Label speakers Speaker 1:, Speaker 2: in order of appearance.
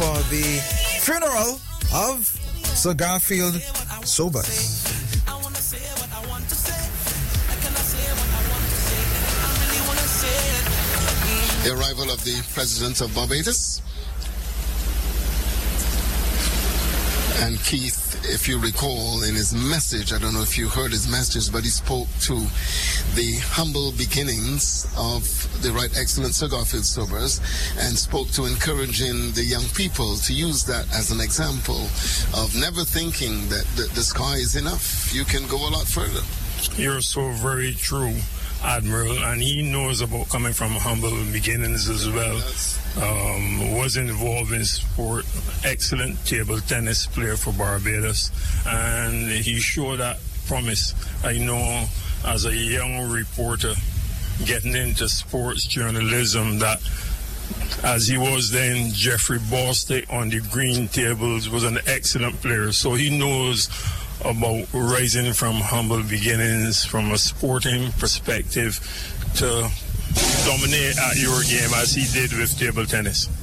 Speaker 1: for the funeral of Sir Garfield Sobers.
Speaker 2: The arrival of the President of Barbados. And Keith, if you recall, in his message, I don't know if you heard his message, but he spoke to the humble beginnings of the Right Excellent Sir Garfield Sobers and spoke to encouraging the young people to use that as an example of never thinking that the sky is enough. You can go a lot further.
Speaker 3: You're so very true, Admiral, and he knows about coming from humble beginnings as well. Was involved in sport, excellent table tennis player for Barbados, and he showed that promise. I know as a young reporter getting into sports journalism that as he was then, Jeffrey Bostic on the green tables was an excellent player, so he knows about rising from humble beginnings from a sporting perspective to dominate at your game as he did with table tennis.